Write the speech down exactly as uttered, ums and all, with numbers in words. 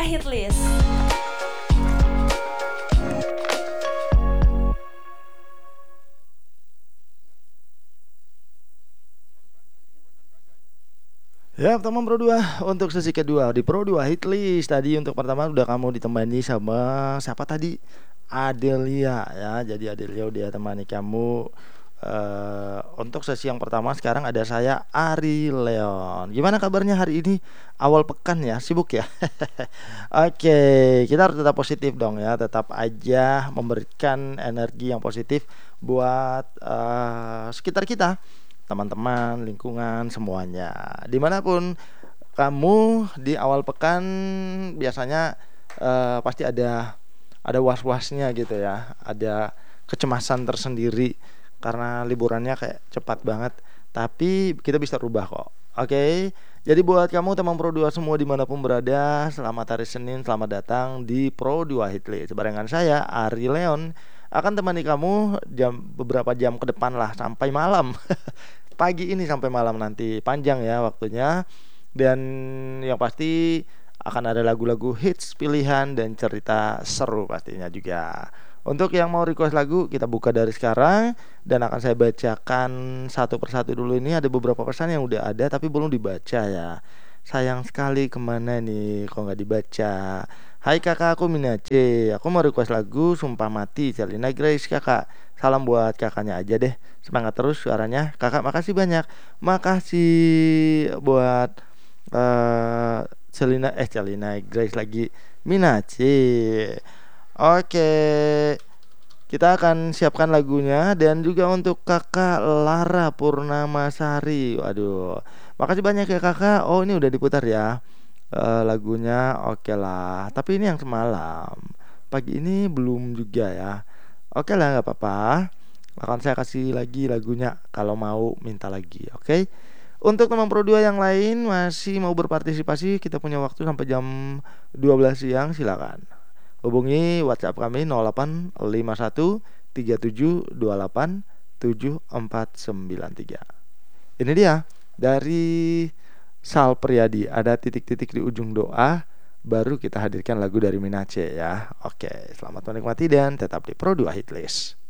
Hitlist. Ya, pertama Pro dua untuk sesi kedua di Pro dua Hitlist. Tadi untuk pertama udah kamu ditemani sama siapa tadi? Adelia ya. Jadi Adelia udah temani kamu eh untuk sesi yang pertama. Sekarang ada saya Ari Leon. Gimana kabarnya hari ini? Awal pekan ya, sibuk ya. Oke, kita harus tetap positif dong ya. Tetap aja memberikan energi yang positif buat eh, sekitar kita, teman-teman, lingkungan, semuanya. Dimanapun kamu di awal pekan biasanya eh, pasti ada ada was-wasnya gitu ya, ada kecemasan tersendiri karena liburannya kayak cepat banget. Tapi kita bisa rubah kok. Oke, jadi buat kamu teman Pro dua semua dimanapun berada, selamat hari Senin, selamat datang di Pro dua Hitlist. Barengan saya Ari Leon akan temani kamu jam beberapa jam ke depan lah sampai malam. Pagi ini sampai malam nanti panjang ya waktunya, dan yang pasti akan ada lagu-lagu hits pilihan dan cerita seru pastinya juga. Untuk yang mau request lagu kita buka dari sekarang dan akan saya bacakan satu persatu dulu. Ini ada beberapa pesan yang udah ada tapi belum dibaca ya. Sayang sekali, kemana nih kok nggak dibaca. Hai kakak, aku Minace. Aku mau request lagu Sumpah Mati Celina Grace kakak. Salam buat kakaknya aja deh. Semangat terus suaranya. Kakak makasih banyak. Makasih buat eh Celina eh Celina Grace lagi. Minace. Oke, kita akan siapkan lagunya dan juga untuk kakak Lara Purnamasari. Waduh, makasih banyak ya kakak. Oh ini udah diputar ya eh, lagunya. Oke lah, tapi ini yang semalam. Pagi ini belum juga ya. Oke lah, nggak apa-apa. Akan saya kasih lagi lagunya kalau mau minta lagi. Oke. Untuk teman Pro dua yang lain masih mau berpartisipasi, kita punya waktu sampai jam dua belas siang, silakan. Hubungi WhatsApp kami nol delapan lima satu tiga tujuh dua delapan tujuh empat sembilan tiga. Ini dia dari Sal Priadi, ada titik-titik di ujung doa, baru kita hadirkan lagu dari Minace ya. Oke, selamat menikmati dan tetap di Pro dua Hitlist.